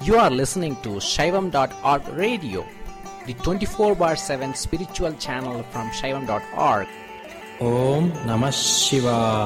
You are listening to Shaivam.org radio, the 24 bar 7 spiritual channel from Shaivam.org. Om Namah Shivaya.